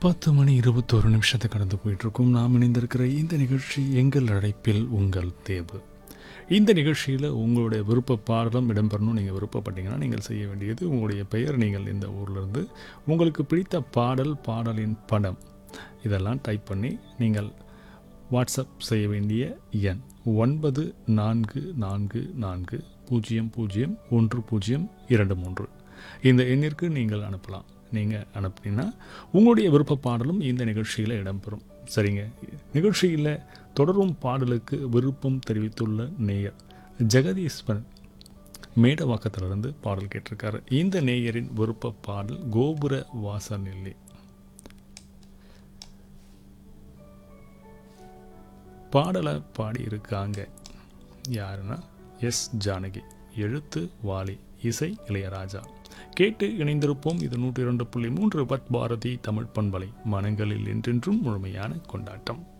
10:21 கடந்து போயிட்டுருக்கும். நாம் இணைந்திருக்கிற இந்த நிகழ்ச்சி எங்கள் அழைப்பில் உங்கள் தேர்வு. இந்த நிகழ்ச்சியில் உங்களுடைய விருப்ப பாடலும் இடம்பெறணும். நீங்கள் விருப்பப்பட்டீங்கன்னா நீங்கள் செய்ய வேண்டியது உங்களுடைய பெயர், நீங்கள் இந்த ஊர்லேருந்து உங்களுக்கு பிடித்த பாடல், பாடலின் படம் இதெல்லாம் டைப் பண்ணி நீங்கள் வாட்ஸ்அப் செய்ய வேண்டிய எண் 9444001023. இந்த எண்ணிற்கு நீங்கள் அனுப்பலாம். நீங்கள் அனுப்புனீங்கன்னா உங்களுடைய விருப்ப பாடலும் இந்த நிகழ்ச்சியில் இடம்பெறும். சரிங்க. நிகழ்ச்சியில் தொடரும் பாடலுக்கு விருப்பம் தெரிவித்துள்ள நேயர் ஜெகதீஸ்வரன் மேடவாக்கத்திலிருந்து பாடல் கேட்டிருக்காரு. இந்த நேயரின் விருப்ப பாடல் கோபுர வாசனிலே. பாடலை பாடியிருக்காங்க யாருன்னா எஸ் ஜானகி, எழுத்து வாலி, இசை இளையராஜா. கேட்டு இணைந்திருப்போம். இது 102.3 பாரதி தமிழ் பண்பலை, மனங்களில் என்றென்றும் முழுமையான கொண்டாட்டம்.